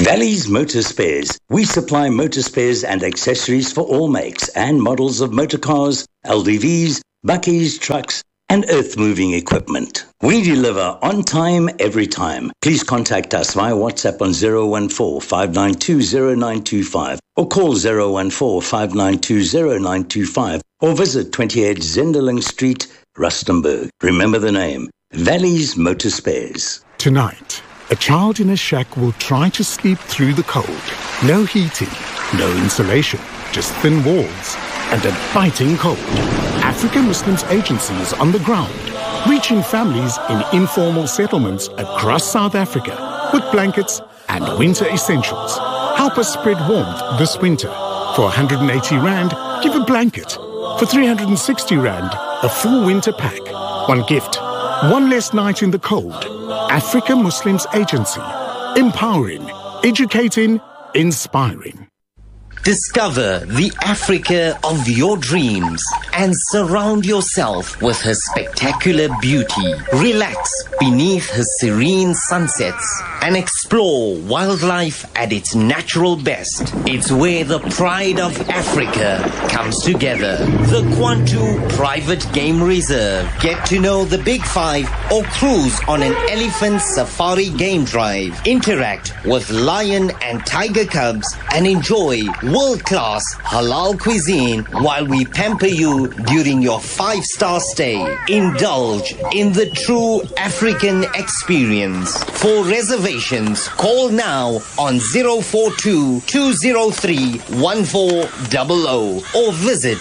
Valley's Motor Spares. We supply motor spares and accessories for all makes and models of motor cars, LDVs, bakkies, trucks, and earth-moving equipment. We deliver on time, every time. Please contact us via WhatsApp on 014-592-0925 or call 014-592-0925 or visit 28 Zenderling Street, Rustenburg. Remember the name, Valley's Motor Spares. Tonight, a child in a shack will try to sleep through the cold. No heating, no insulation, just thin walls and a biting cold. African Muslims Agency is on the ground, reaching families in informal settlements across South Africa with blankets and winter essentials. Help us spread warmth this winter. For 180 Rand, give a blanket. For 360 Rand, a full winter pack. One gift, one less night in the cold. African Muslims Agency. Empowering, educating, inspiring. Discover the Africa of your dreams and surround yourself with her spectacular beauty. Relax beneath her serene sunsets and explore wildlife at its natural best. It's where the pride of Africa comes together. The Kwantu Private Game Reserve. Get to know the Big Five or cruise on an elephant safari game drive. Interact with lion and tiger cubs and enjoy world-class halal cuisine while we pamper you during your 5-star stay. Indulge in the true African experience. For reservations, call now on 042-203-1400 or visit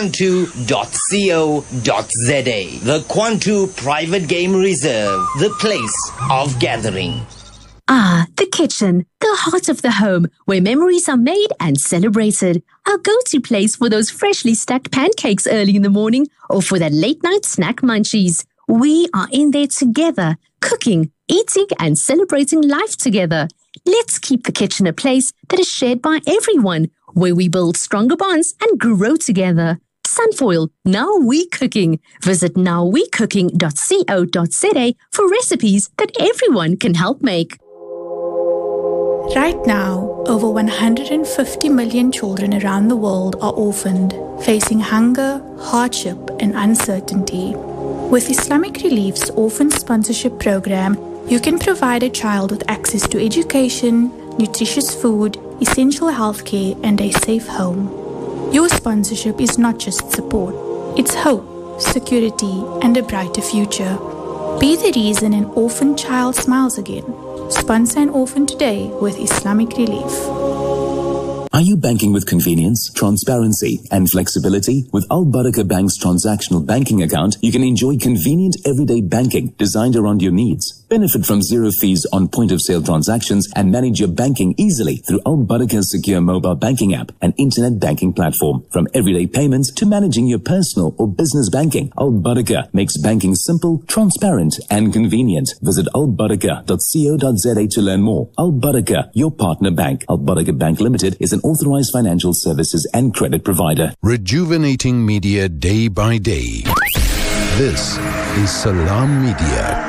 kwantu.co.za. The Kwantu Private Game Reserve, the place of gathering. Ah, the kitchen, the heart of the home, where memories are made and celebrated. Our go-to place for those freshly stacked pancakes early in the morning or for that late-night snack munchies. We are in there together, cooking, eating and celebrating life together. Let's keep the kitchen a place that is shared by everyone, where we build stronger bonds and grow together. Sunfoil, Now We Cooking. Visit nowwecooking.co.za for recipes that everyone can help make. Right now, over 150 million children around the world are orphaned, facing hunger, hardship, and uncertainty. With Islamic Relief's Orphan Sponsorship Program, you can provide a child with access to education, nutritious food, essential healthcare, and a safe home. Your sponsorship is not just support, it's hope, security, and a brighter future. Be the reason an orphan child smiles again. Sponsor an orphan today with Islamic Relief. Are you banking with convenience, transparency, and flexibility? With Al Barakah Bank's transactional banking account, you can enjoy convenient everyday banking designed around your needs. Benefit from zero fees on point-of-sale transactions and manage your banking easily through Al Barakah's secure mobile banking app and internet banking platform. From everyday payments to managing your personal or business banking, Al Barakah makes banking simple, transparent, and convenient. Visit albarakah.co.za to learn more. Al Barakah, your partner bank. Al Barakah Bank Limited is an authorized financial services and credit provider. Rejuvenating media day by day. This is Salam Media.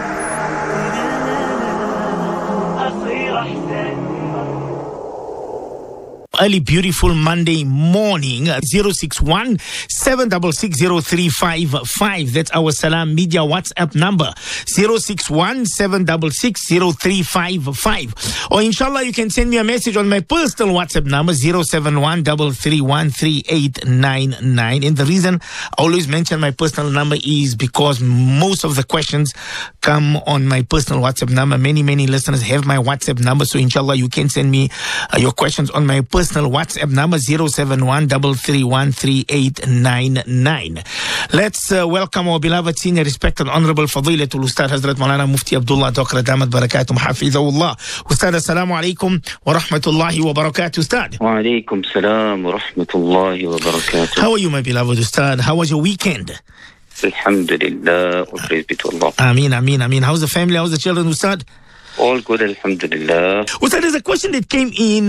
Early beautiful Monday morning, 061-766-0355. That's our Salam Media WhatsApp number, 061-766-0355. Or inshallah, you can send me a message on my personal WhatsApp number, 071-313-899. And the reason I always mention my personal number is because most of the questions come on my personal WhatsApp number. Many listeners have my WhatsApp number, so inshallah, you can send me your questions on my personal WhatsApp number 071-313-899. Let's welcome our beloved senior respected honorable Fadilatul Ustad Hazrat Maulana Mufti Abdullah Dr. Damat Barakatum Hafizahullah. Ustad, assalamu alaikum wa rahmatullahi wa barakatuh, Ustad. Wa alaikum salam wa rahmatullahi wa barakatuh. How are you, my beloved Ustad? How was your weekend? Alhamdulillah, wa praise be to Allah. Ameen. How's the family? How's the children, Ustad? All good, alhamdulillah. Ustad, there's a question that came in,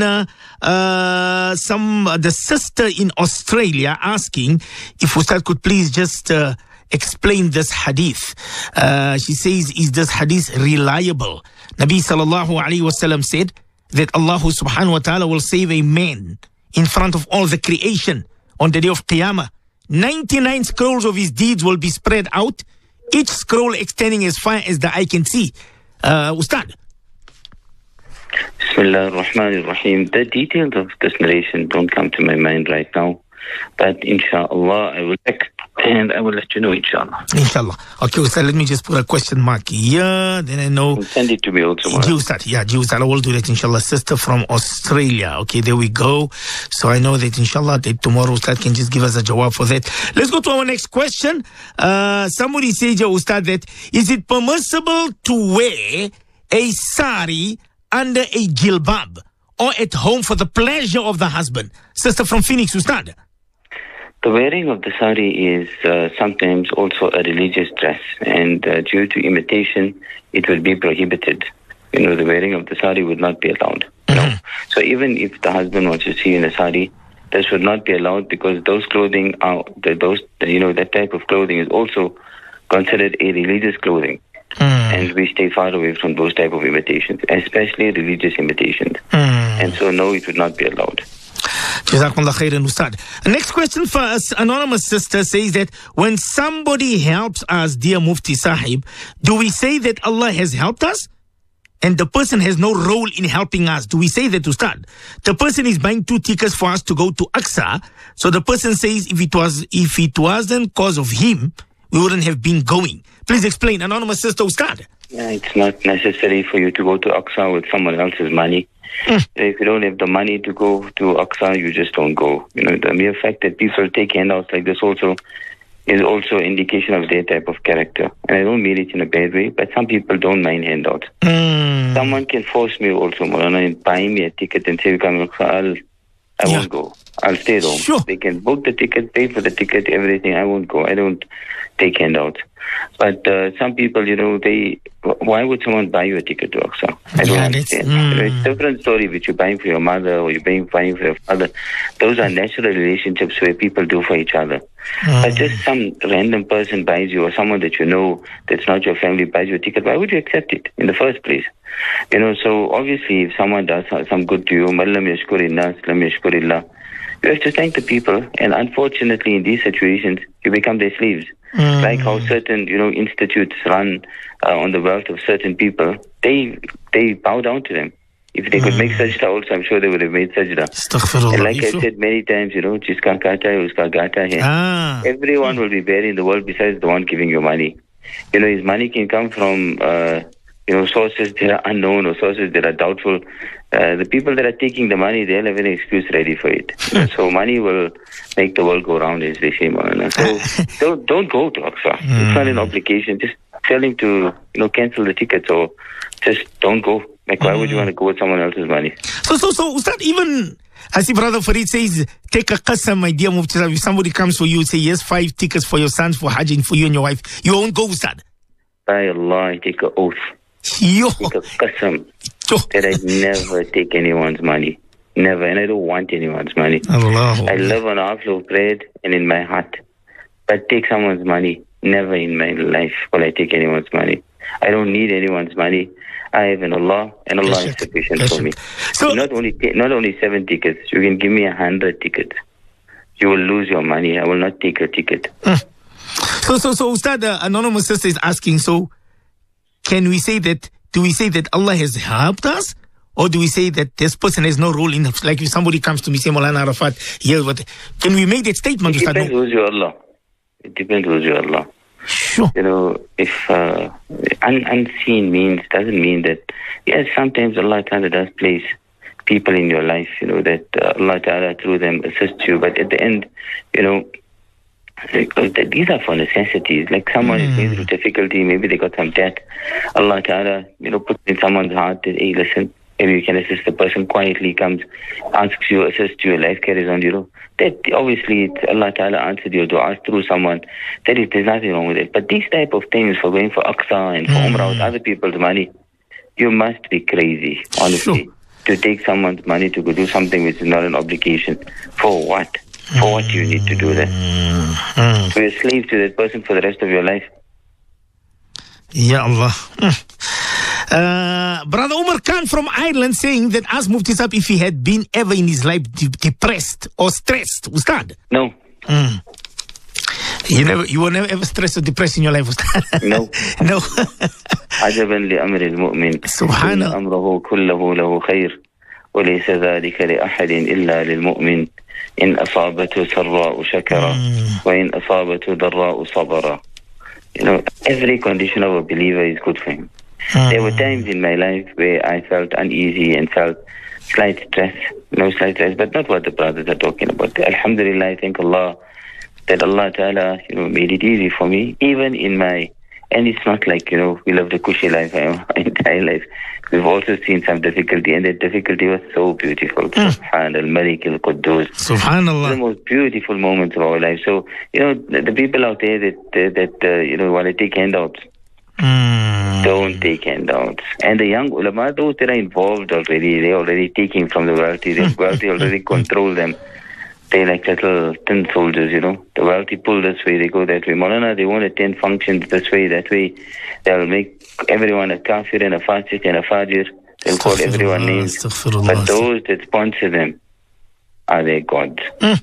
the sister in Australia asking if Ustad could please just explain this hadith. She says, is this hadith reliable? Nabi sallallahu alayhi wasallam said, that Allah subhanahu wa ta'ala will save a man in front of all the creation on the day of Qiyamah. 99 scrolls of his deeds will be spread out, each scroll extending as far as the eye can see. Ustad. Bismillah ar-Rahman ar-Rahim. The details of this narration don't come to my mind right now. But inshallah, I will check and I will let you know, inshallah. Inshallah. Okay, Ustad, let me just put a question mark here. Then I know. Send it to me also. Ustad, I will do that, inshallah. Sister from Australia. Okay, there we go. So I know that, inshallah, that tomorrow Ustad can just give us a jawab for that. Let's go to our next question. Somebody says, Ustad, that is it permissible to wear a sari under a jilbab or at home for the pleasure of the husband? Sister from Phoenix, Ustad. The wearing of the sari is sometimes also a religious dress, and due to imitation, it will be prohibited. The wearing of the sari would not be allowed. So even if the husband wants to see in a sari, this would not be allowed, because those clothing are that type of clothing is also considered a religious clothing. And we stay far away from those type of imitations, especially religious imitations. And so, no, it would not be allowed. Jazakumullah khairan, Ustad. Next question for us. Anonymous sister says that when somebody helps us, dear Mufti Sahib, do we say that Allah has helped us? And the person has no role in helping us. Do we say that, Ustad? The person is buying 2 tickets for us to go to Aqsa. So the person says if it wasn't because of him, we wouldn't have been going. Please explain, anonymous sister, Ustad. Yeah, it's not necessary for you to go to Aqsa with someone else's money. If you don't have the money to go to Aqsa, you just don't go. The mere fact that people take handouts like this also is also indication of their type of character. And I don't mean it in a bad way, but some people don't mind handouts. Someone can force me also, Maulana, and buy me a ticket and say, we come to Aqsa, I won't go. I'll stay at home. Sure. They can book the ticket, pay for the ticket, everything. I won't go. I don't take handouts. But some people, why would someone buy you a ticket to Aqsa? I don't understand. It's a different story which you're buying for your mother or you're buying for your father. Those are natural relationships where people do for each other. But just some random person buys you, or someone that you know that's not your family buys you a ticket, why would you accept it in the first place? So obviously if someone does some good to you, man lam yashkuri nas, lam yashkurillah, you have to thank the people. And unfortunately in these situations, you become their slaves. Like how certain, institutes run on the wealth of certain people, they bow down to them. If they could make sajda also, I'm sure they would have made sajda. And like I said many times, jiska kata hai, uska gata hai. Everyone will be there in the world besides the one giving you money. His money can come from, sources that are unknown or sources that are doubtful. The people that are taking the money, they'll have an excuse ready for it. So money will make the world go round, as they say, Maulana. So don't go to Aqsa. It's not an obligation. Just tell him to, cancel the tickets, or just don't go. Like, why would you want to go with someone else's money? So, Ustad, even as your brother Farid says, take a qasam, my dear Mufti. If somebody comes for you, say, yes, 5 tickets for your sons for Hajj and for you and your wife, you won't go, Ustad. By Allah, I take an oath. Take a qasam that I'd never take anyone's money. Never. And I don't want anyone's money. I live on a half loaf of bread and in my heart. But take someone's money. Never in my life will I take anyone's money. I don't need anyone's money. I have an Allah, and Allah is sufficient for me. So not only 7 tickets, you can give me 100 tickets. You will lose your money. I will not take a ticket. So Ustad, anonymous sister is asking, so can we say that, do we say that Allah has helped us? Or do we say that this person has no role in it? Like if somebody comes to me, say, Maulana Arafat, here's what, can we make that statement? It depends who's your Allah. It depends who's your Allah. Sure. If unseen doesn't mean that, yes, sometimes Allah Ta'ala does place people in your life, that Allah Ta'ala through them assists you. But at the end, these are for necessities. Like someone is going through difficulty, maybe they got some debt. Allah Ta'ala, puts in someone's heart that, hey, listen, maybe you can assist the person, quietly comes, asks you, assists you, life carries on, That obviously Allah Ta'ala answered your dua through someone. There's nothing wrong with it. But these type of things for going for Aqsa and for Umrah with other people's money, you must be crazy, honestly, to take someone's money to go do something which is not an obligation. For what? For what do you need to do that? So you're a slave to that person for the rest of your life. Ya Allah. Brother Umar Khan from Ireland saying that ask Mufti Sahib if he had been ever in his life depressed or stressed. Ustad? No. You were never ever stressed or depressed in your life, Ustad? No. No. عجبا لأمر المؤمن سبحان الله أمره كله له خير وليس ذلك لأحد إلا للمؤمن إن أصابته سراء شكر وإن أصابته ضراء صبر. You know, every condition of a believer is good for him. There were times in my life where I felt uneasy and felt slight stress, but not what the brothers are talking about. Alhamdulillah, I thank Allah that Allah Ta'ala, made it easy for me, even in my, and it's not like, we live the cushy life our entire life. We've also seen some difficulty, and that difficulty was so beautiful. Subhan al-Malik al-Quddus. Subhanallah. The most beautiful moments of our life. So, the people out there that want to take handouts, don't take handouts. And the young ulama, those that are involved already, they're already taking from the wealthy. The wealthy already control them. They're like little tin soldiers, The wealthy pull this way, they go that way. Maulana, they won't attend functions this way, that way. They'll make everyone a kafir and a fasik and a fajir. They'll call everyone names. But those that sponsor them are their gods.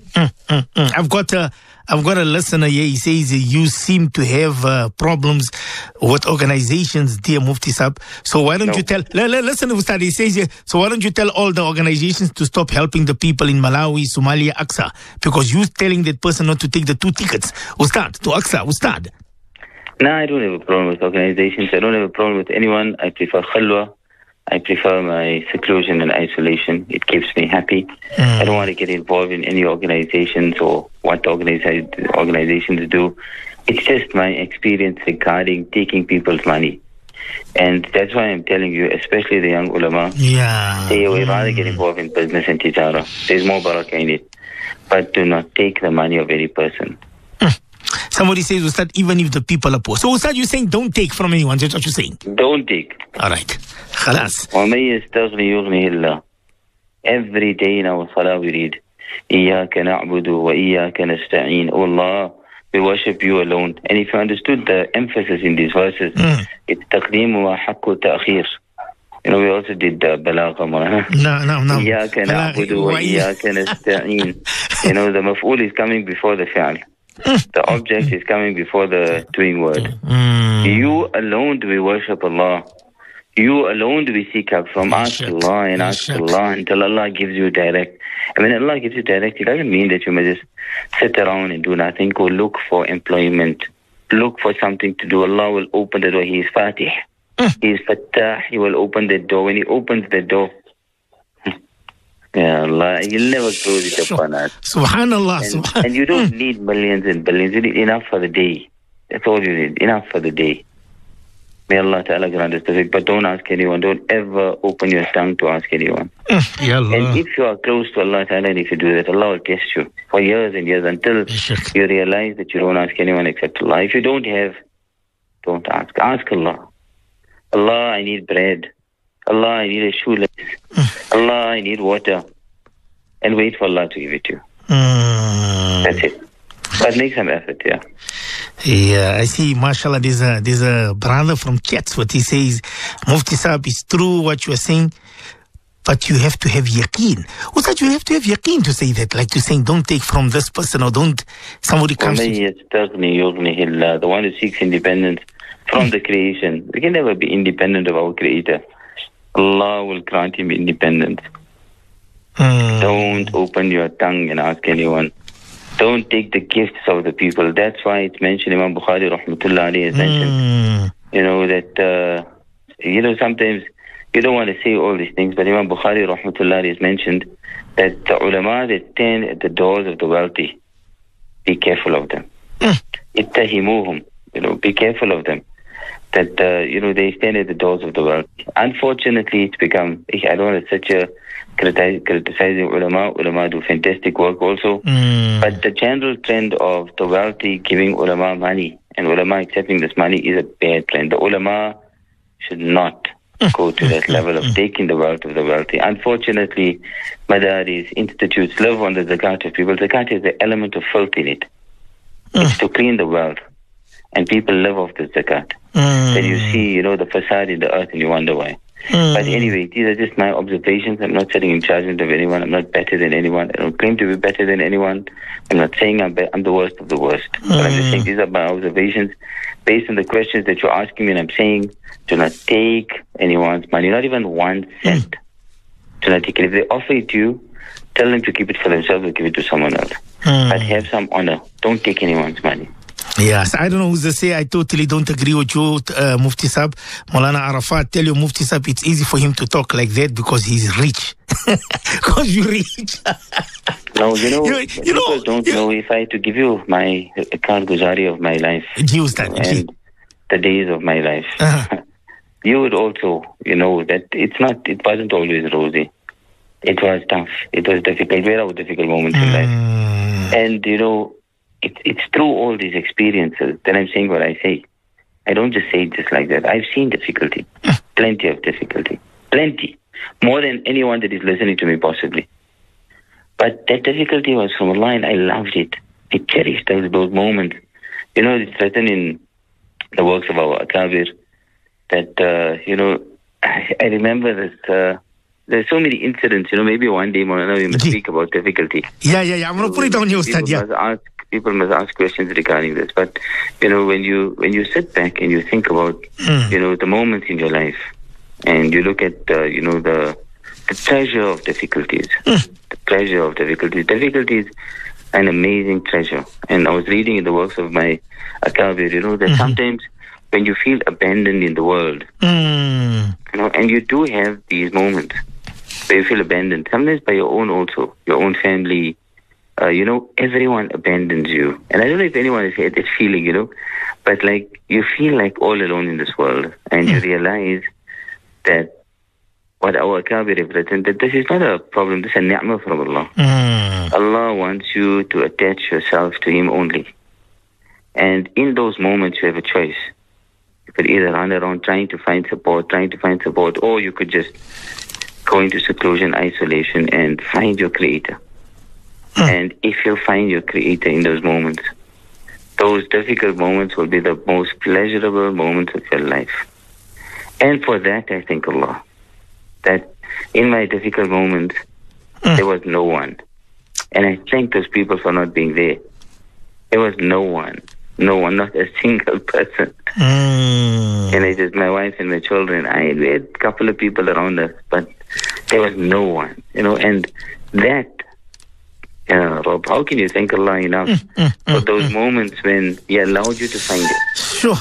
I've got a listener here. He says you seem to have problems with organizations, dear Mufti Sahib. So why don't you tell? Listen to Ustad. He says here. So why don't you tell all the organizations to stop helping the people in Malawi, Somalia, Aqsa? Because you're telling that person not to take the 2 tickets, Ustad, to Aqsa, Ustad. No, I don't have a problem with organizations. I don't have a problem with anyone. I prefer khalwa. I prefer my seclusion and isolation. It keeps me happy. I don't want to get involved in any organizations or what organizations do. It's just my experience regarding taking people's money. And that's why I'm telling you, especially the young ulama, they would rather get involved in business and tijara. There's more barakah in it. But do not take the money of any person. Somebody says, Ustad, even if the people are poor. So, Ustad, you're saying don't take from anyone. That's what you're saying. Don't take. All right. Khalas. Every day in our salah we read, إِيَّاكَ نَعْبُدُ وَإِيَّاكَ نَسْتَعِينُ. Oh Allah, we worship you alone. And if you understood the emphasis in these verses, it's تَقْدِيمُ وَحَقُّ تَأْخِيرُ. We also did the balagha. No. إِيَّاكَ نَعْبُدُ وَإِيَّاكَ نَسْتَعِينُ. The maf'ul is coming before the fi'al. The object is coming before the doing word. You alone do we worship Allah. You alone do we seek help from. Ask Allah and ask Allah until Allah gives you direct. And when Allah gives you direct, it doesn't mean that you may just sit around and do nothing. Go look for employment. Look for something to do. Allah will open the door. He is Fatih. He is Fattah. He will open the door. When He opens the door, Ya Allah, He'll never close it upon us. Subhanallah. And you don't need millions and billions. You need enough for the day. That's all you need. Enough for the day. May Allah Ta'ala grant us tawfiq. But don't ask anyone. Don't ever open your tongue to ask anyone. And if you are close to Allah Ta'ala, and if you do that, Allah will test you for years and years until you realize that you don't ask anyone except Allah. If you don't have, don't ask. Ask Allah. Allah, I need bread. Allah, I need a shoelace. Allah, I need water. And wait for Allah to give it to you. That's it. But make some effort, Yeah, I see, mashallah, there's a brother from Chatsworth. He says, Mufti Sahib, it's true what you are saying, but you have to have yaqeen. What's that? You have to have yaqeen to say that, like to saying, don't take from this person or don't, somebody comes to... The one who seeks independence from the creation. We can never be independent of our Creator. Allah will grant him independence. Don't open your tongue and ask anyone. Don't take the gifts of the people. That's why it's mentioned, Imam Bukhari rahmatullah alayhi has mentioned, that, sometimes you don't want to say all these things, but Imam Bukhari rahmatullah alayhi has mentioned that the ulama that stand at the doors of the wealthy, be careful of them. Ittahimuhum, be careful of them. That, they stand at the doors of the wealthy. Unfortunately, it's become, I don't want to such a criticizing ulama. Ulama do fantastic work also. But the general trend of the wealthy giving ulama money and ulama accepting this money is a bad trend. The ulama should not go to that level of taking the wealth of the wealthy. Unfortunately, madaris, institutes live on the zakat of people. Zakat has the element of filth in it. It's to clean the wealth. And people live off the zakat. Then you see, the facade in the earth and you wonder why. But anyway, these are just my observations. I'm not sitting in judgment of anyone. I'm not better than anyone. I don't claim to be better than anyone. I'm not saying I'm the worst of the worst. But I'm just saying these are my observations based on the questions that you're asking me. And I'm saying, do not take anyone's money, not even 1 cent. Do not take it. If they offer it to you, tell them to keep it for themselves or give it to someone else. But have some honor. Don't take anyone's money. Yes, I don't know who's to say. I totally don't agree with you, Mufti Sab. Maulana Arafat, tell you, Mufti Sab, it's easy for him to talk like that because he's rich. Because you're rich. No, people don't know. If I had to give you my Karguzari of my life and the days of my life, you would also, that it wasn't always rosy. It was tough. It was difficult. There were difficult moments in life. And, it's through all these experiences that I'm saying what I say. I don't just say it just like that. I've seen difficulty. Plenty of difficulty. Plenty. More than anyone that is listening to me possibly. But that difficulty was from Allah and I loved it. I cherished those moments. It's written in the works of our Akabir that, I remember this... there's so many incidents, maybe one day, Maulana, we must speak about difficulty. Yeah. I'm going to put it on your Ustad, People must ask questions regarding this. But, when you sit back and you think about, the moments in your life, and you look at, the treasure of difficulties, the treasure of difficulties. Difficulties, an amazing treasure. And I was reading in the works of my Akabir, that sometimes when you feel abandoned in the world, and you do have these moments where you feel abandoned, sometimes by your own family, everyone abandons you. And I don't know if anyone has had this feeling, but like you feel like all alone in this world, and you realize that what our Akabir have written, that this is not a problem, this is a ni'mah from Allah. Allah wants you to attach yourself to Him only. And in those moments you have a choice. You could either run around trying to find support, or you could just go into seclusion, isolation, and find your Creator. And if you find your Creator in those moments, those difficult moments will be the most pleasurable moments of your life. And for that, I thank Allah, that in my difficult moments, there was no one. And I thank those people for not being there. There was no one, not a single person. And it's just my wife and my children. We had a couple of people around us, but there was no one, and that, Rob, how can you thank Allah enough for those moments when He allowed you to find it? Sure.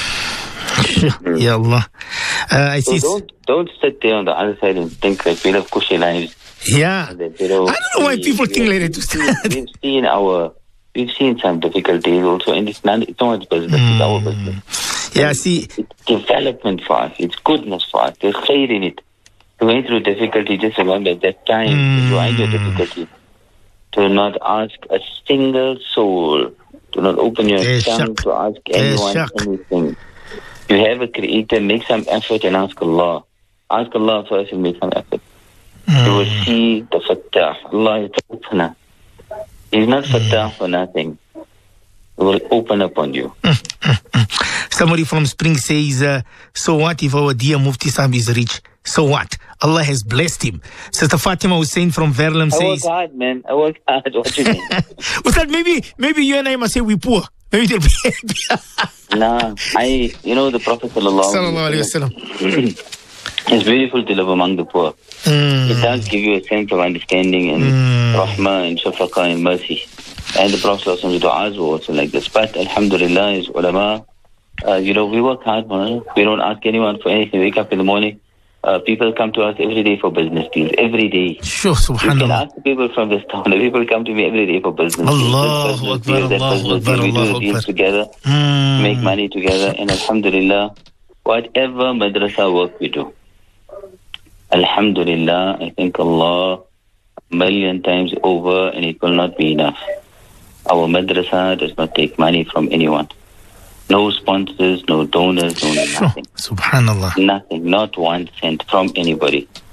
Ya Allah. I see. So don't sit there on the other side and think that we live cushy lives. Yeah. I don't know why people think like that. We've seen some difficulties also, and it's not one's business, it's our business. Yeah, see. It's development for us, it's goodness for us, there's khair in it. Going through difficulty, just remember at that time, you find your difficulty. Do not ask a single soul, do not open your tongue to ask anyone anything. You have a Creator, make some effort and ask Allah. Ask Allah first and make some effort. You will see the Fattah. Allah is the opener. He's not Fattah for nothing. He will open up on you. Somebody from Spring says, so what if our dear Mufti Sahib is rich? So what? Allah has blessed him. Sister Fatima Hussein from Verulam says... I work hard, man. I work hard. What do you mean? Ustad, maybe you and I must say we're poor. Maybe they'll be happy. Nah, the Prophet Sallallahu Alaihi Wasallam. It's beautiful to live among the poor. It does give you a sense of understanding and rahmah and shafaqah and mercy. And the Prophet's du'as were also like this. But alhamdulillah, as ulama, we work hard, man. We don't ask anyone for anything. Wake up in the morning. People come to us every day for business deals. Every day. Sure, subhanallah. You can ask the people from this town. The people come to me every day for business deals. Allahu Akbar, Allahu Akbar. We do the deals together, make money together, and alhamdulillah, whatever madrasa work we do, alhamdulillah, I thank Allah a million times over, and it will not be enough. Our madrasa does not take money from anyone. No sponsors, no donors, no nothing. Subhanallah. Nothing, not 1 cent from anybody.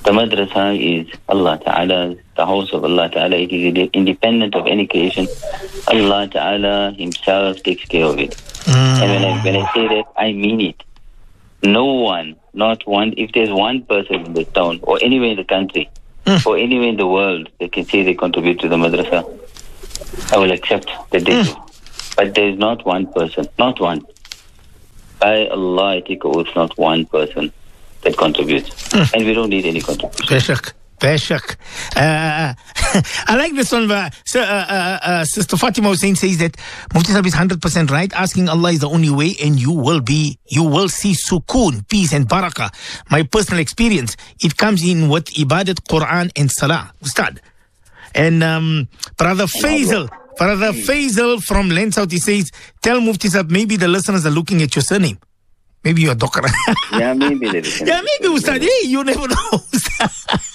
The madrasa is Allah Ta'ala, the house of Allah Ta'ala. It is independent of any creation. Allah Ta'ala himself takes care of it. And when I say that, I mean it. No one, not one, if there's one person in the town or anywhere in the country or anywhere in the world that can say they contribute to the madrasa, I will accept that they do. But there's not one person, not one. By Allah, I take oath, not one person that contributes. And we don't need any contribution. Bashak. I like this one. Sister Fatima Hussein says that Mufti Sahib is 100% right. Asking Allah is the only way, and you will see sukoon, peace and barakah. My personal experience, it comes in with ibadat, Quran and salah. Ustad. And Brother Faisal from Lens Out, he says, tell Mufti Sahib, maybe the listeners are looking at your surname. Maybe you're a doctor. Yeah, maybe. Maybe, Ustad. Hey, you never know, Ustad.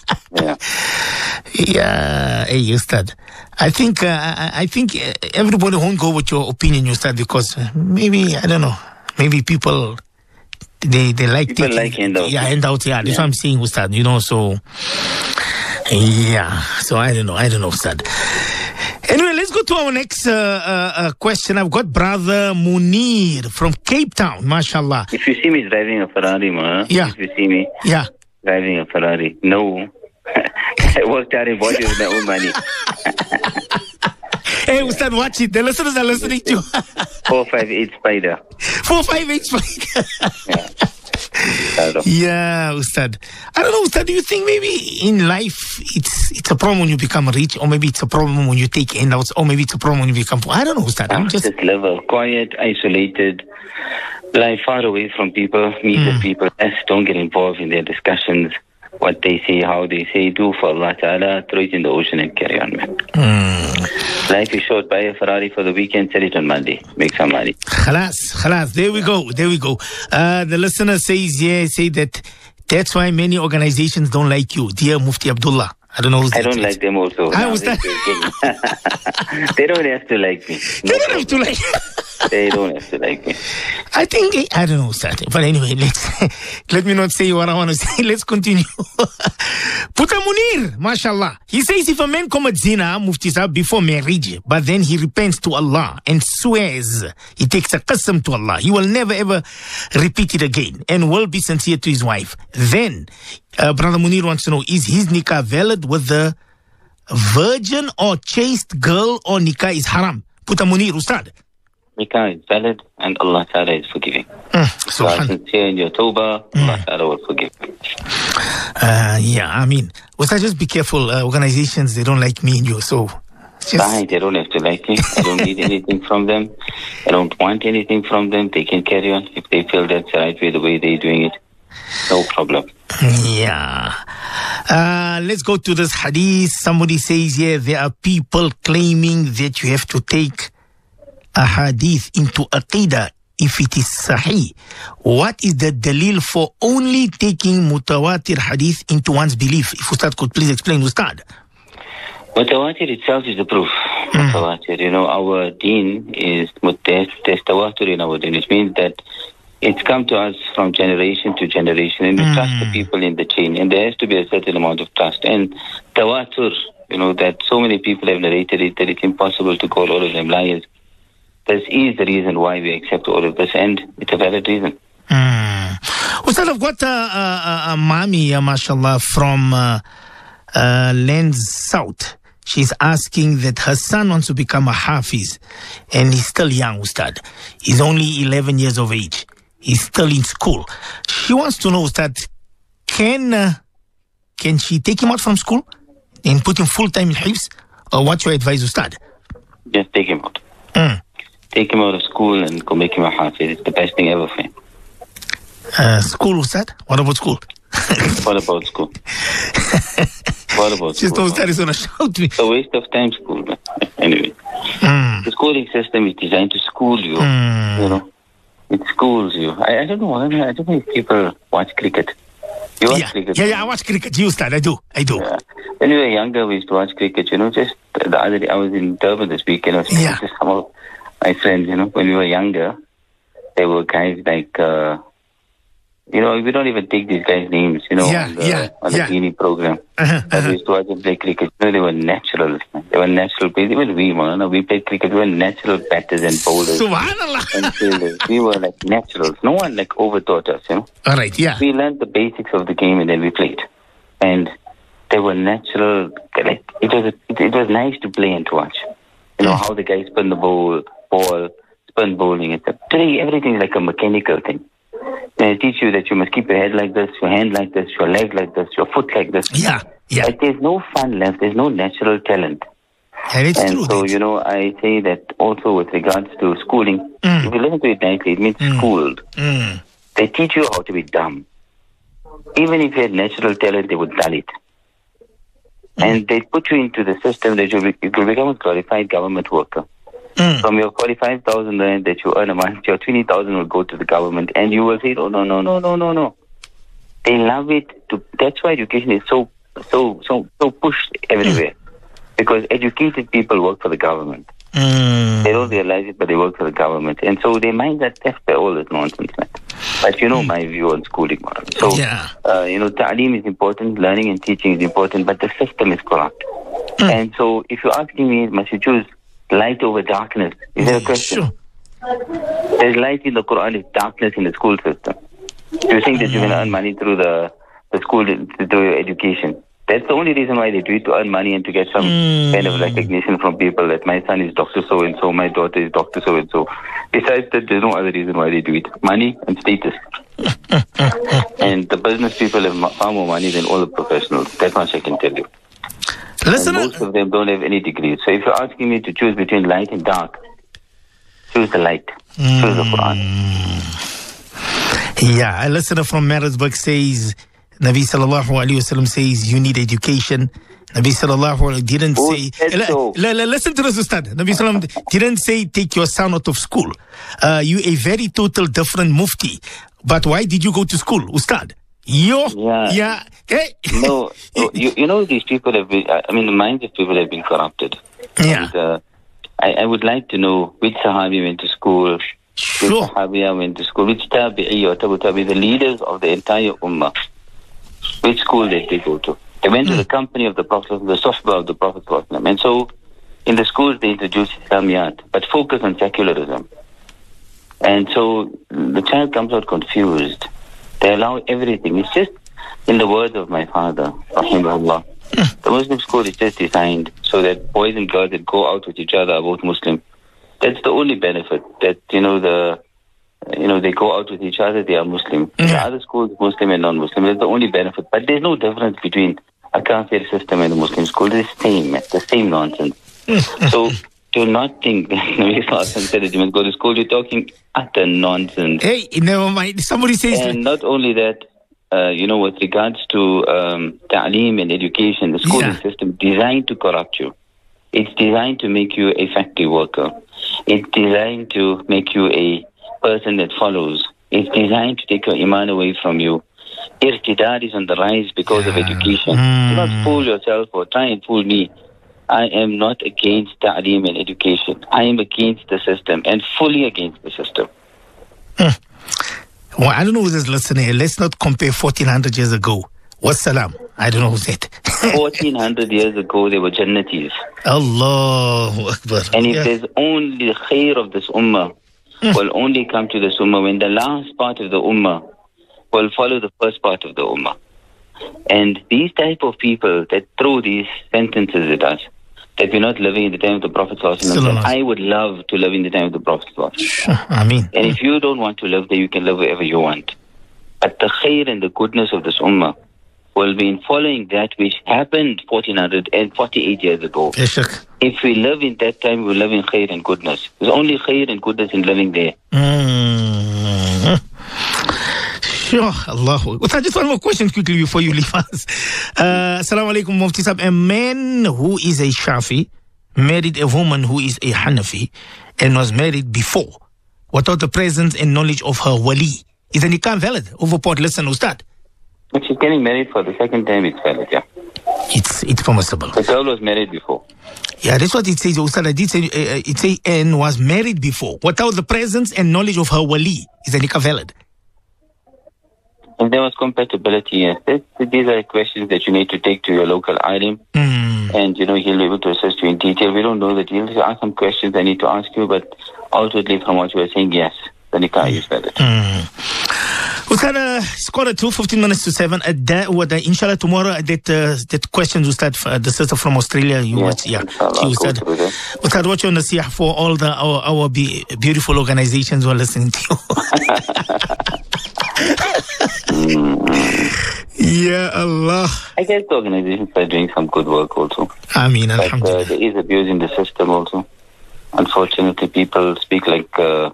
Yeah, hey, Ustad. I think everybody won't go with your opinion, Ustad, because maybe, I don't know, maybe people, they like people taking, like handouts. Yeah, handouts, yeah. That's what I'm saying, Ustad, so, yeah. So, I don't know, Ustad. Anyway, let's go to our next question. I've got Brother Munir from Cape Town, mashallah. If you see me driving a Ferrari, yeah. If you see me driving a Ferrari, no. I worked out in body with my own money. Hey, Ustad, watch it. The listeners are listening to 458 Spider. 458 Spider. Yeah, Ustad. I don't know, Ustad, do you think maybe in life it's a problem when you become rich, or maybe it's a problem when you take handouts, or maybe it's a problem when you become poor? I don't know, Ustad. I'm just level, quiet, isolated, life far away from people, meet the people, don't get involved in their discussions, what they say, how they say, do for Allah Ta'ala, throw it in the ocean and carry on, man. Life is short. Buy a Ferrari for the weekend, sell it on Monday. Make some money. Khalas. There we go. The listener says, say that that's why many organizations don't like you. Dear Mufti Abdullah. I don't know who's I don't like them also. They don't have to like me. They don't have to like They don't have to like me. I don't know, Ustad. But anyway, let me not say what I want to say. Let's continue. Puta Munir, mashallah. He says if a man commits zina, Mufti Sahib, before marriage, but then he repents to Allah and swears, he takes a qasam to Allah, he will never ever repeat it again and will be sincere to his wife. Then, Brother Munir wants to know, is his nikah valid with the virgin or chaste girl, or nikah is haram? Puta Munir, Ustad. Nikah is valid and Allah Ta'ala is forgiving. So you are sincere in your tawbah, Allah Ta'ala will forgive you. Yeah, I mean, just be careful. Organizations, they don't like me and you, so... Fine, they don't have to like me. I don't need anything from them. I don't want anything from them. They can carry on if they feel that's the right way, the way they're doing it. No problem. Yeah. Let's go to this hadith. Somebody says here, there are people claiming that you have to take a hadith into aqidah if it is sahih. What is the dalil for only taking mutawatir hadith into one's belief? If Ustad could please explain, Ustad. Mutawatir itself is the proof. Mutawatir, our deen is there's tawatur in our deen, which means that it's come to us from generation to generation, and we trust the people in the chain, and there has to be a certain amount of trust. And tawatur, that so many people have narrated it that it's impossible to call all of them liars. This is the reason why we accept all of this, and it's a valid reason. Ustad, I've got a mommy, mashallah, from Lens South. She's asking that her son wants to become a hafiz, and he's still young, Ustad. He's only 11 years of age. He's still in school. She wants to know, Ustad, can she take him out from school and put him full-time in hifz? Or what's your advice, Ustad? Just take him out. Take him out of school and go make him a hafiz. It's the best thing ever for him. School, Ustad? What about school? What about school? What about Just school? Ustad is going to shout me. It's a waste of time, school, man. Anyway. The schooling system is designed to school you. It schools you. I don't know. I don't know if people watch cricket. You watch cricket? Yeah, I watch cricket. You, Ustad. I do. Yeah. When we were younger, we used to watch cricket. Just the other day, I was in Durban this week, speaking to some of my friends, when we were younger, there were guys like we don't even take these guys' names, on the TV program. We used to watch them play cricket. They were naturals. They were natural players. Even we played cricket. We were natural batters and bowlers. Subhanallah. And fielders. We were like naturals. No one overtaught us, All right, yeah. We learned the basics of the game and then we played. And they were natural. Like, it was nice to play and to watch. How the guys spin the ball, spin bowling, etc. Today, everything is like a mechanical thing. They teach you that you must keep your head like this, your hand like this, your leg like this, your foot like this. Yeah. Like there's no fun left. There's no natural talent. And it's true. So, I say that also with regards to schooling, if you listen to it nicely, it means schooled. They teach you how to be dumb. Even if you had natural talent, they would dull it. And they put you into the system that you will become a qualified government worker. From your 45,000 rand that you earn a month, your 20,000 will go to the government, and you will say, "Oh no." They love it. That's why education is so pushed everywhere, because educated people work for the government. They don't realize it, but they work for the government, and so they mind that theft by all this nonsense. But my view on schooling. So ta'aleem is important, learning and teaching is important, but the system is corrupt. And so, if you're asking me, must you choose light over darkness? Is there a question? Sure. There's light in the Quran, there's darkness in the school system. Do you think that you can earn money through the school, through your education? That's the only reason why they do it, to earn money and to get some kind of recognition from people that my son is Dr. So-and-so, my daughter is Dr. So-and-so. Besides that, there's no other reason why they do it. Money and status. And the business people have far more money than all the professionals. That much I can tell you. Most of them don't have any degrees. So if you're asking me to choose between light and dark, choose the light. Choose the Quran. Yeah, a listener from Maritzburg says, Nabi sallallahu alayhi wasallam says you need education. Nabi sallallahu alayhi didn't say. Listen to this, Ustad. Nabi sallallahu didn't say take your son out of school. You a very total different mufti. But why did you go to school, Ustad? Yeah. Hey. No, these people have been, the minds of people have been corrupted. Yeah. And, I would like to know which Sahabi went to school, which Sahabiya went to school, which Tabi'i or Tabu Tabi, the leaders of the entire Ummah, which school did they go to? They went to the company of the Prophet, the Sohbah of the Prophet. And so, in the schools they introduce Islamiyat, but focus on secularism. And so, the child comes out confused. They allow everything. It's just, in the words of my father, rahimahullah, the Muslim school is just designed so that boys and girls that go out with each other are both Muslim. That's the only benefit. That, they go out with each other, they are Muslim. The other schools, Muslim and non-Muslim, that's the only benefit. But there's no difference between a Kafir system and a Muslim school. It's the same nonsense. So, do not think that Nabi Sallallahu Alaihi Wasallam said that you must go to school. You're talking utter nonsense. Hey, never mind. Somebody says... And not only that, with regards to ta'aleem and education, the schooling system is designed to corrupt you. It's designed to make you a factory worker. It's designed to make you a person that follows. It's designed to take your iman away from you. Irtidad is on the rise because of education. Do not fool yourself or try and fool me. I am not against ta'aleem and education. I am against the system and fully against the system. Well, I don't know who's this listening. Let's not compare 1400 years ago. What's salam? I don't know who's that. 1400 years ago, they were Jannatis. Allahu Akbar. And if there's only the khair of this ummah, will only come to this ummah when the last part of the ummah will follow the first part of the ummah. And these type of people that throw these sentences at us, that we're not living in the time of the Prophet ﷺ, I would love to live in the time of the Prophet ﷺ. Ameen. And if you don't want to live there, you can live wherever you want. But the khair and the goodness of this ummah will be in following that which happened 1448 years ago. If we live in that time, we live in khair and goodness. There's only khair and goodness in living there. Sure, Allahu. I just one more question quickly before you leave us. Assalamu alaikum, Mufti Sahib. A man who is a Shafi married a woman who is a Hanafi and was married before without the presence and knowledge of her wali. Is the nikah valid? Over Port, listen, Ustad. If she's getting married for the second time, it's valid, yeah. It's permissible. The girl was married before. Yeah, that's what it says, Ustad. I did say, it says, and was married before without the presence and knowledge of her wali. Is the nikah valid? If there was compatibility, yes. These are questions that you need to take to your local alim. And, he'll be able to assist you in detail. We don't know that. He'll ask some questions I need to ask you, but outwardly from what you were saying, yes, the nikah is valid. Ustad, it's 15 minutes to 7. Inshallah, tomorrow that questions, Ustad, the sister from Australia, Ustad, what's your nasihah for all our beautiful organizations who are listening to you? Ya Allah. I guess the organizations are doing some good work also. Ameen, alhamdulillah. But there is abuse in the system also. Unfortunately, people speak like,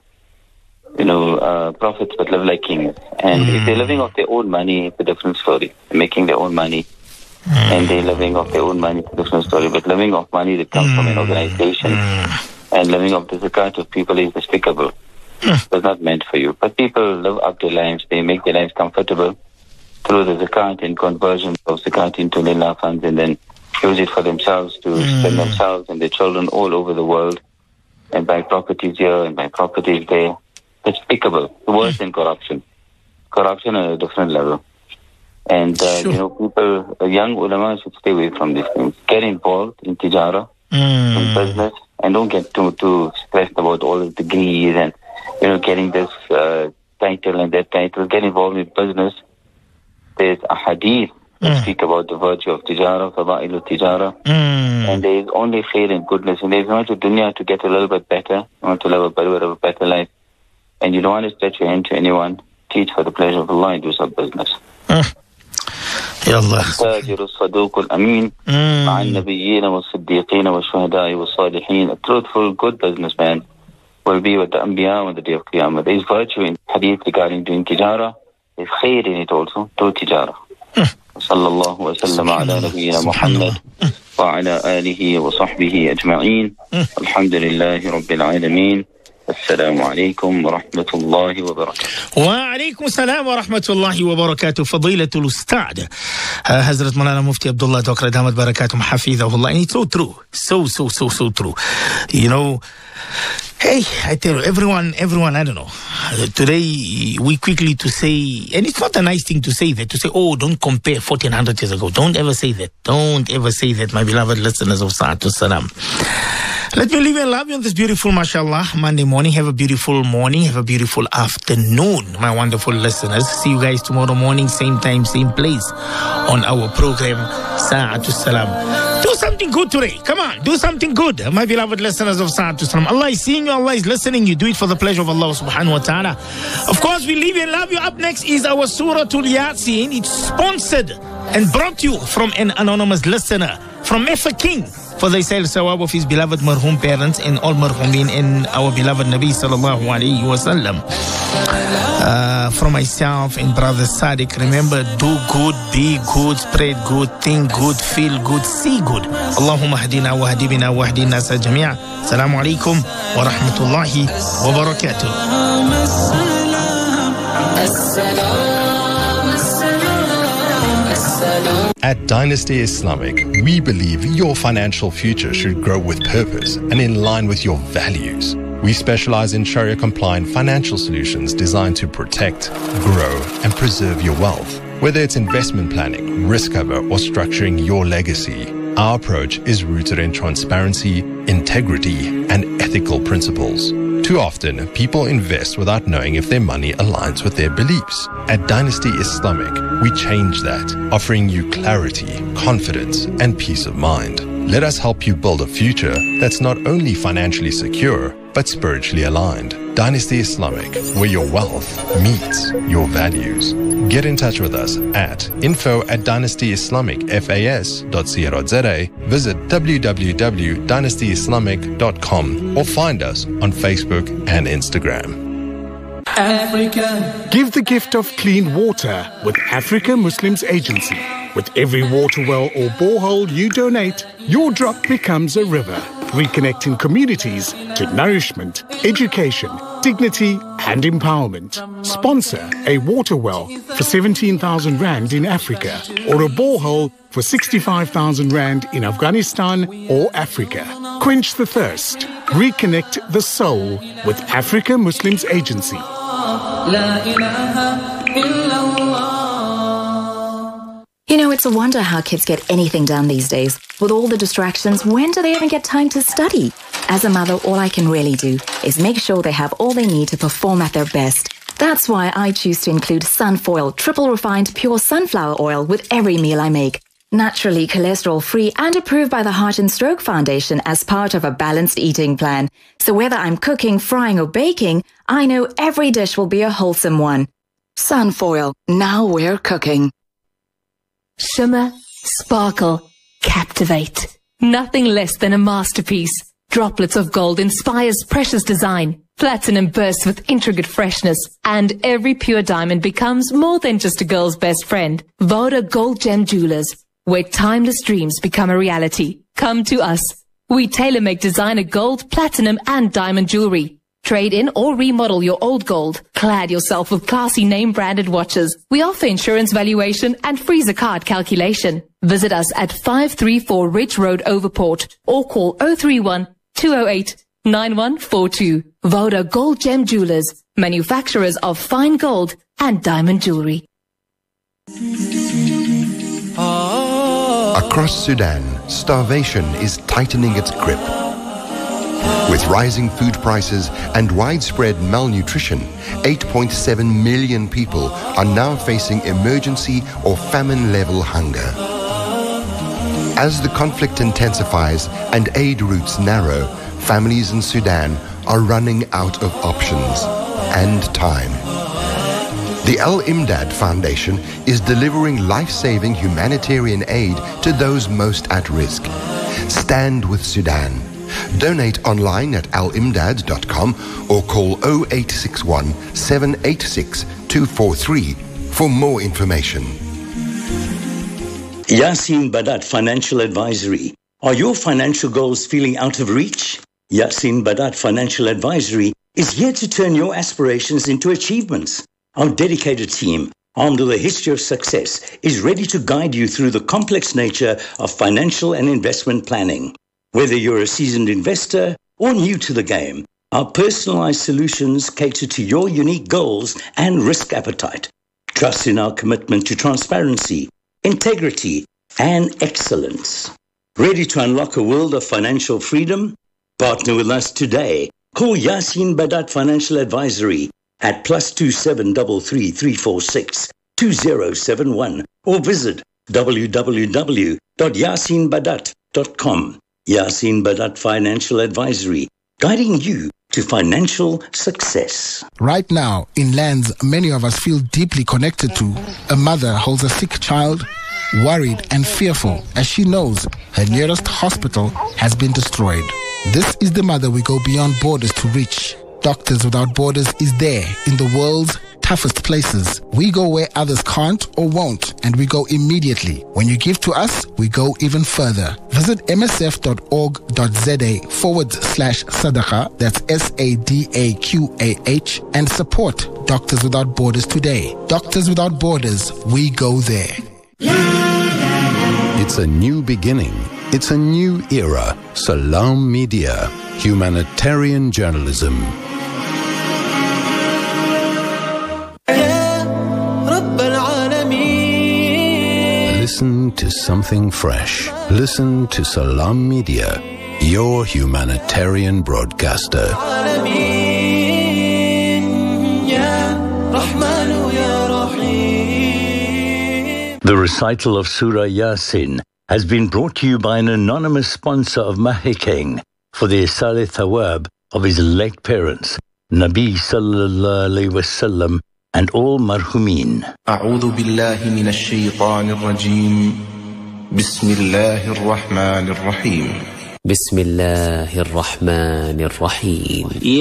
prophets but live like kings. And if they're living off their own money, it's a different story. They're making their own money. And they're living off their own money, it's a different story. But living off money that comes from an organization and living off the zakat of people is despicable. It's not meant for you. But people live up their lives. They make their lives comfortable through the zakat and conversion of zakat into lillah funds, and then use it for themselves to spend themselves and their children all over the world, and buy properties here and buy properties there. Despicable. Worse than corruption. Corruption at a different level. And, people, young ulama should stay away from these things. Get involved in tijara, in business, and don't get too stressed about all the degrees and, getting this title and that title. Get involved in business. There's a hadith that speak about the virtue of tijara, fadailu tijara, and there is only khair and goodness. And there's not a dunya to get a little bit better, you want to live a little bit of a better life, and you don't want to stretch your hand to anyone. Teach for the pleasure of Allah and do some business. Ya Allah. التاجر الصدوق الأمين مع النبيين والصديقين والشهداء والصالحين. A truthful, good businessman will be with the Anbiya on the day of Qiyamah. There is virtue in hadith regarding doing tijara. There's khair in it also. Do tijara. صلى الله وسلم على نبينا محمد وعلى آله وصحبه أجمعين. الحمد لله رب العالمين. السلام عليكم ورحمة الله وبركاته. وعليكم السلام ورحمة الله وبركاته. فضيلة الأستاذ Hazrat Maulana Mufti Abdullah Dr. Damat Barakatum Hafidhahullah. And it's so true. So true. Hey, I tell you, everyone, I don't know. Today, we quickly to say, and it's not a nice thing to say that, to say, don't compare 1400 years ago. Don't ever say that. Don't ever say that, my beloved listeners of Sa'atu Salam. Let me live and love you on this beautiful, mashallah, Monday morning. Have a beautiful morning. Have a beautiful afternoon, my wonderful listeners. See you guys tomorrow morning, same time, same place, on our program, Sa'atu Salam. Do something good today. Come on, do something good, my beloved listeners of Sa'atu Salam. Allah is seeing you, Allah is listening you. Do it for the pleasure of Allah subhanahu wa ta'ala. Of course, we live and love you. Up next is our Suratul Yasin. It's sponsored and brought to you from an anonymous listener from Mefa King. For the sale sawab of his beloved marhum parents and all marhumin and our beloved Nabi sallallahu alayhi wa sallam. From myself and brother Sadiq, remember, do good, be good, spread good, think good, feel good, see good. Allahumma hadina wa hadibina wa hadina sa jami'a. Assalamu alaikum wa rahmatullahi wa barakatuh. At Dynasty Islamic, we believe your financial future should grow with purpose and in line with your values. We specialize in Sharia-compliant financial solutions designed to protect, grow, and preserve your wealth. Whether it's investment planning, risk cover, or structuring your legacy, our approach is rooted in transparency, integrity, and ethical principles. Too often, people invest without knowing if their money aligns with their beliefs. At Dynasty Islamic, we change that, offering you clarity, confidence, and peace of mind. Let us help you build a future that's not only financially secure, but spiritually aligned. Dynasty Islamic, where your wealth meets your values. Get in touch with us at info@dynastyislamicfas.co.za, visit www.dynastyislamic.com, or find us on Facebook and Instagram. Africa. Give the gift of clean water with Africa Muslims Agency. With every water well or borehole you donate, your drop becomes a river, reconnecting communities to nourishment, education, dignity and empowerment. Sponsor a water well for 17,000 Rand in Africa, or a borehole for 65,000 Rand in Afghanistan or Africa. Quench the thirst. Reconnect the soul with Africa Muslims Agency. You know, it's a wonder how kids get anything done these days. With all the distractions, when do they even get time to study? As a mother, all I can really do is make sure they have all they need to perform at their best. That's why I choose to include Sunfoil triple refined pure sunflower oil with every meal I make. Naturally cholesterol-free and approved by the Heart and Stroke Foundation as part of a balanced eating plan. So whether I'm cooking, frying or baking, I know every dish will be a wholesome one. Sunfoil, now we're cooking. Shimmer, sparkle, captivate. Nothing less than a masterpiece. Droplets of gold inspires precious design. Platinum bursts with intricate freshness. And every pure diamond becomes more than just a girl's best friend. Voda Gold Gem Jewelers, where timeless dreams become a reality. Come to us. We tailor-make designer gold, platinum and diamond jewelry. Trade in or remodel your old gold. Clad yourself with classy name-branded watches. We offer insurance valuation and free zakat calculation. Visit us at 534 Ridge Road, Overport, or call 031-208-9142. Voda Gold Gem Jewelers, manufacturers of fine gold and diamond jewelry. Across Sudan, starvation is tightening its grip. With rising food prices and widespread malnutrition, 8.7 million people are now facing emergency or famine-level hunger. As the conflict intensifies and aid routes narrow, families in Sudan are running out of options and time. The Al-Imdad Foundation is delivering life-saving humanitarian aid to those most at risk. Stand with Sudan. Donate online at alimdad.com or call 0861 786 243 for more information. Yasin Badat Financial Advisory. Are your financial goals feeling out of reach? Yasin Badat Financial Advisory is here to turn your aspirations into achievements. Our dedicated team, armed with a history of success, is ready to guide you through the complex nature of financial and investment planning. Whether you're a seasoned investor or new to the game, our personalized solutions cater to your unique goals and risk appetite. Trust in our commitment to transparency, integrity, and excellence. Ready to unlock a world of financial freedom? Partner with us today. Call Yasin Badat Financial Advisory at +27 33346 2071 or visit www.yasinbadat.com. Yasin Badat Financial Advisory, guiding you to financial success. Right now, in lands many of us feel deeply connected to, a mother holds a sick child, worried and fearful as she knows her nearest hospital has been destroyed. This is the mother we go beyond borders to reach. Doctors Without Borders is there in the world's toughest places. We go where others can't or won't, and we go immediately. When you give to us, we go even further. Visit msf.org.za/sadaqa, that's SADAQAH, and support Doctors Without Borders today. Doctors Without Borders, we go there. It's a new beginning. It's a new era. Salam Media, humanitarian journalism. Listen to something fresh. Listen to Salam Media, your humanitarian broadcaster. The recital of Surah Yasin has been brought to you by an anonymous sponsor of Mahikeng for the Isale Thawab of his late parents, Nabi Sallallahu Alaihi Wasallam, and all marhumin. أعوذ بالله من الشيطان الرجيم بسم الله الرحمن الرحيم بسم الله الرحمن الرحيم